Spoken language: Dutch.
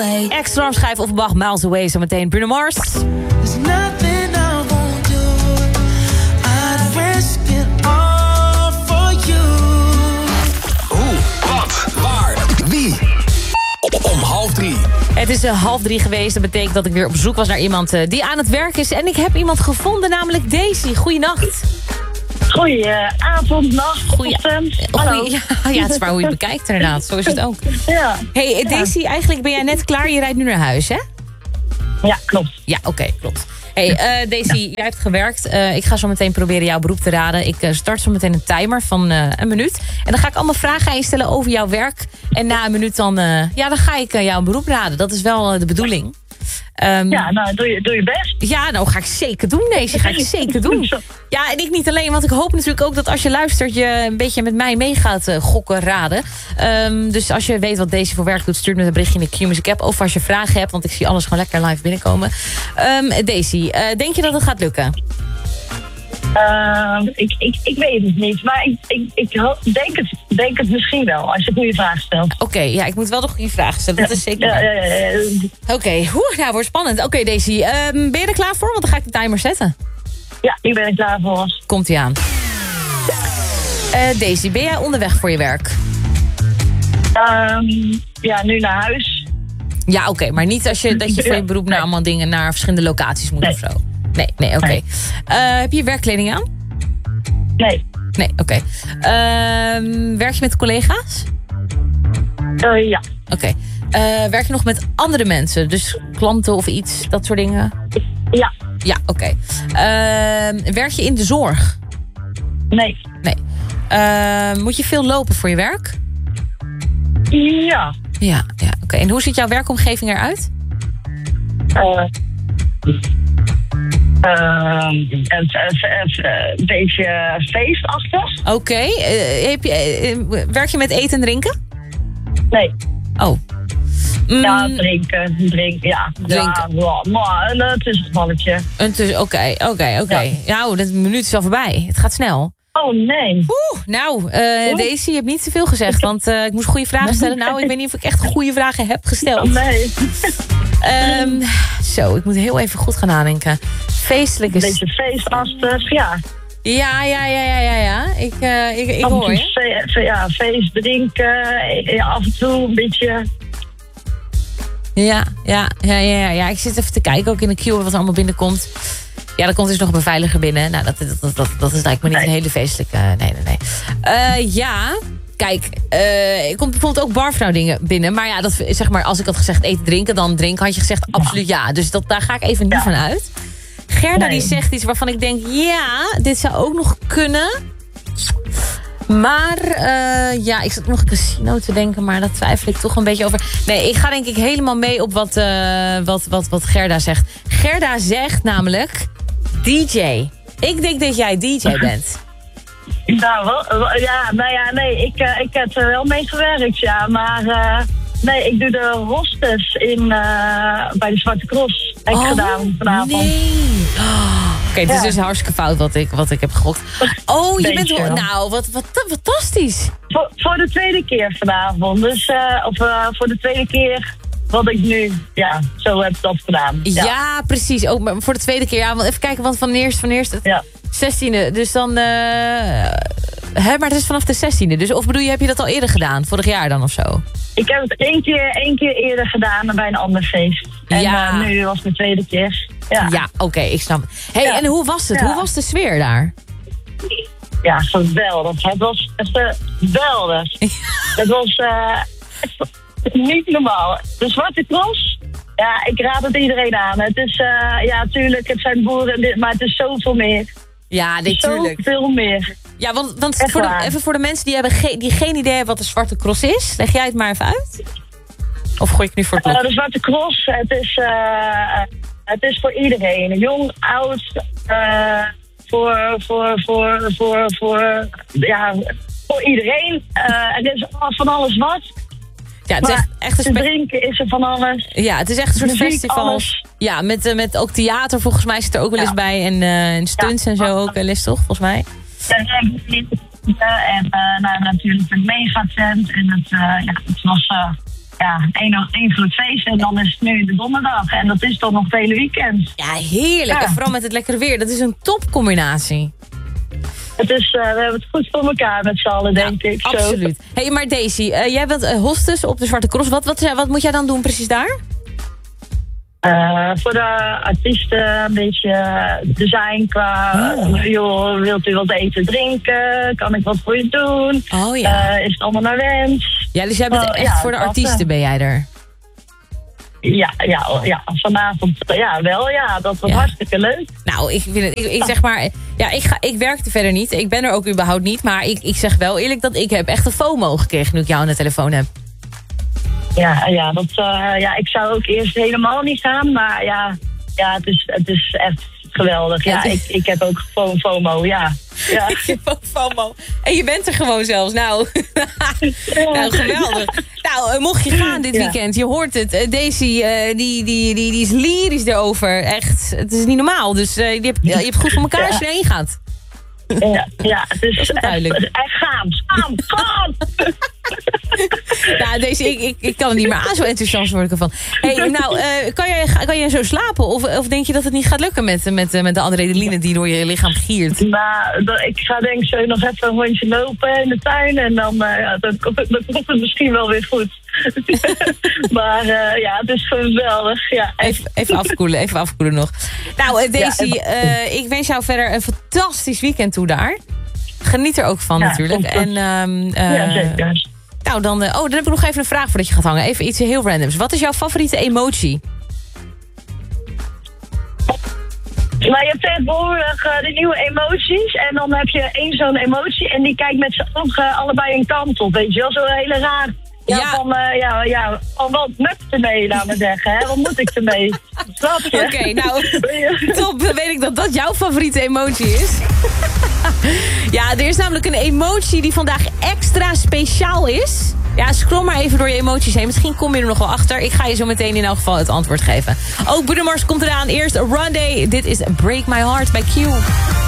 Extra schijf of Bach, Miles Away, zometeen Bruno Mars. There's nothing I won't do. I'd risk it all for you. Hoe, wat, waar, wie? Om 2:30. Het is 2:30 geweest. Dat betekent dat ik weer op zoek was naar iemand die aan het werk is. En ik heb iemand gevonden, namelijk Daisy. Goeienacht. Goedenavond, nacht, ochtend. Hallo. Ja, het is maar hoe je het bekijkt inderdaad. Zo is het ook. Ja. Hey, Daisy, eigenlijk ben jij net klaar. Je rijdt nu naar huis, hè? Ja, klopt. Ja, oké, klopt. Hey, Daisy, jij hebt gewerkt. Ik ga zo meteen proberen jouw beroep te raden. Ik start zo meteen een timer van een minuut. En dan ga ik allemaal vragen aan je stellen over jouw werk. En na een minuut dan ga ik jouw beroep raden. Dat is wel de bedoeling. Nou, doe je best. Ja, nou ga ik zeker doen, Daisy. Ga ik zeker doen. Ja, en ik niet alleen, want ik hoop natuurlijk ook dat als je luistert je een beetje met mij mee gaat gokken, raden. Dus als je weet wat Daisy voor werk doet, stuur me een berichtje in de Q-Music app. Of als je vragen hebt, want ik zie alles gewoon lekker live binnenkomen. Daisy, denk je dat het gaat lukken? Ik weet het niet, maar ik denk het misschien wel, als je goede vragen stelt. Oké, ja, ik moet wel de goede vragen stellen, dat is zeker. Ja. Oké, nou, wordt spannend. Oké, Daisy, ben je er klaar voor? Want dan ga ik de timer zetten. Ja, ik ben er klaar voor. Komt-ie aan. Daisy, ben jij onderweg voor je werk? Nu naar huis. Ja, oké, maar niet dat je voor je beroep naar allemaal dingen naar verschillende locaties moet of zo. Nee, oké. Nee. Heb je werkkleding aan? Nee. Nee, oké. Werk je met collega's? Ja. Oké. Werk je nog met andere mensen? Dus klanten of iets, dat soort dingen? Ja. Ja, oké. Werk je in de zorg? Nee. Nee. Moet je veel lopen voor je werk? Ja. Ja, oké. En hoe ziet jouw werkomgeving eruit? Een beetje feestachtig. Oké. Werk je met eten en drinken? Nee. Oh. Ja, drinken. Ja, maar het is het balletje. Oké. Nou, dat minuut is al voorbij. Het gaat snel. Oh, nee. Daisy, je hebt niet te veel gezegd, want ik moest goede vragen stellen. Nou, ik weet niet of ik echt goede vragen heb gesteld. Oh, nee. Zo, ik moet heel even goed gaan nadenken. Feestelijk is... Een beetje feestachtig, ja. Ja. Ik hoor je. Feest, drinken, af en toe een beetje... Ja. Ik zit even te kijken, ook in de queue wat er allemaal binnenkomt. Ja, er komt dus nog een beveiliger binnen. Nou, dat is lijkt me niet een hele feestelijke... Nee. Kijk, er komt bijvoorbeeld ook barvrouw dingen binnen. Maar ja, dat, zeg maar, als ik had gezegd eten, drinken, dan drinken, had je gezegd absoluut ja. Dus daar ga ik even niet van uit. Gerda die zegt iets waarvan ik denk, ja, dit zou ook nog kunnen. Maar ik zat nog een casino te denken, maar daar twijfel ik toch een beetje over. Nee, ik ga denk ik helemaal mee op wat Gerda zegt. Gerda zegt namelijk DJ. Ik denk dat jij DJ bent. Nee. Ik heb er wel mee gewerkt, ja. Maar ik doe de hostess bij de Zwarte Cross. Heb ik gedaan vanavond. Nee. Oké, dit is dus hartstikke fout wat ik heb gegokt. Oh, je bent... Nou, wat fantastisch. Voor de tweede keer vanavond. Dus, voor de tweede keer wat ik nu, zo heb dat gedaan. Ja, precies. Ook maar voor de tweede keer. Ja, even kijken, want van eerst het 16e. Dus dan... maar het is vanaf de 16e. Dus of bedoel je, heb je dat al eerder gedaan? Vorig jaar dan of zo? Ik heb het één keer eerder gedaan bij een ander feest. En nu was het de tweede keer. Ja, oké, ik snap het. Hey, en hoe was het? Hoe was de sfeer daar? Ja, geweldig. Het was echt geweldig. Het was niet normaal. De Zwarte Cross, ja, ik raad het iedereen aan. Het is, tuurlijk, het zijn boeren, maar het is zoveel meer. Ja, natuurlijk. Zoveel meer. Ja, want even voor de mensen die geen idee hebben wat de Zwarte Cross is, leg jij het maar even uit? Of gooi ik nu voor het blok? De Zwarte Cross, het is voor iedereen. Jong, oud, voor iedereen. Er is van alles wat. Ja, het is echt een drinken is er van alles. Ja, het is echt een soort festival. Alles. Ja, met ook theater volgens mij zit er ook wel eens bij. En stunts en zo ook wel eens, toch? Volgens mij. En natuurlijk een megatent. En het was één groot feest. En dan is het nu de donderdag. En dat is dan nog het hele weekend. Ja, heerlijk. Ja. En vooral met het lekkere weer. Dat is een topcombinatie. Het is, we hebben het goed voor elkaar met z'n allen, denk ik. Zo. Absoluut. Hey, maar Daisy, jij bent hostess op de Zwarte Cross. Wat moet jij dan doen precies daar? Voor de artiesten een beetje design qua... joh, wilt u wat eten, drinken? Kan ik wat voor je doen? Oh ja. Is het allemaal naar wens? Ja, dus jij bent echt voor de dat, artiesten ben jij er. Ja, vanavond dat was hartstikke leuk. Nou, ik zeg maar... Ja, ik werkte verder niet. Ik ben er ook überhaupt niet. Maar ik zeg wel eerlijk dat ik heb echt een FOMO gekregen nu ik jou aan de telefoon heb. Ik zou ook eerst helemaal niet gaan. Maar het is echt geweldig. Ja, ik heb ook gewoon FOMO, ja. Ik heb ook FOMO. En je bent er gewoon zelfs. Nou, nou geweldig. Nou, mocht je gaan dit weekend, je hoort het. Daisy, die is lyrisch erover. Echt, het is niet normaal. Dus je hebt goed voor elkaar als je erheen gaat. Het is echt gaan. Ja, Daisy, ik kan er niet meer aan, zo enthousiast word ik ervan. Hey, nou, kan jij zo slapen? Of denk je dat het niet gaat lukken met de adrenaline die door je lichaam giert? Nou, ik ga denk ik zo nog even een rondje lopen in de tuin. En dan komt het misschien wel weer goed. Maar het is geweldig. Ja, even afkoelen nog. Nou, Daisy, ik wens jou verder een fantastisch weekend toe daar. Geniet er ook van natuurlijk. En, zeker. Nou, dan heb ik nog even een vraag voordat je gaat hangen. Even iets heel randoms. Wat is jouw favoriete emoji? Maar je hebt tegenwoordig de nieuwe emoties. En dan heb je één zo'n emotie. En die kijkt met zijn ogen allebei een kant op. Weet je wel, zo hele raar. Van wat moet ik ermee, laat me zeggen. Hè? Wat moet ik ermee? Snap je? Oké, nou, top. Dan weet ik dat jouw favoriete emoji is. Ja, er is namelijk een emoji die vandaag extra speciaal is. Ja, scroll maar even door je emoties heen. Misschien kom je er nog wel achter. Ik ga je zo meteen in elk geval het antwoord geven. Ook Bruno Mars komt eraan. Eerst Run Day. Dit is Break My Heart bij Q.